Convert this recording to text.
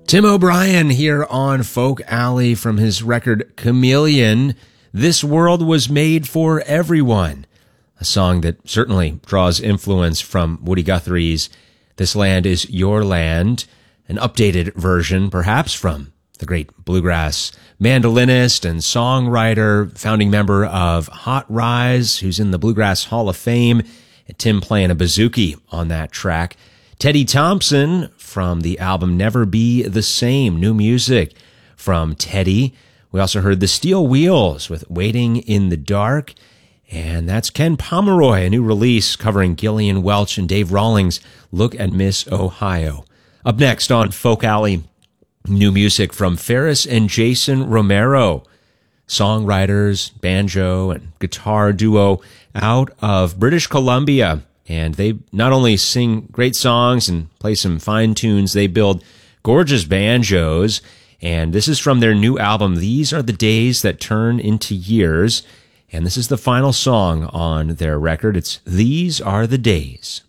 Tim O'Brien here on Folk Alley from his record Chameleon. This World Was Made for Everyone, a song that certainly draws influence from Woody Guthrie's This Land Is Your Land, an updated version perhaps from the great bluegrass mandolinist and songwriter, founding member of Hot Rise, who's in the Bluegrass Hall of Fame, and Tim playing a bouzouki on that track. Teddy Thompson from the album Never Be the Same, new music from Teddy. We also heard the Steel Wheels with Waiting in the Dark, and that's Ken Pomeroy, a new release covering Gillian Welch and Dave Rawlings, Look at Miss Ohio. Up next on Folk Alley, new music from Ferris and Jason Romero, songwriters, banjo and guitar duo out of British Columbia. And they not only sing great songs and play some fine tunes, they build gorgeous banjos. And this is from their new album, These Are the Days That Turn into Years. And this is the final song on their record. It's These Are the Days.